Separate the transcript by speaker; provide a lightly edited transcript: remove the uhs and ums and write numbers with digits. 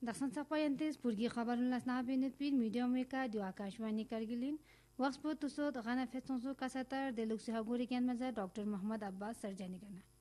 Speaker 1: دخسن سقاينتس برجي خبر لسنا بينت بين ميديا ميكا دو आकाशवाणी करगिलिन वक्स पोतुसोद गाना फेतोंसो कासातार देलुक्सी हगोरी केन मजा डॉक्टर मोहम्मद अब्बास सर्जनी करना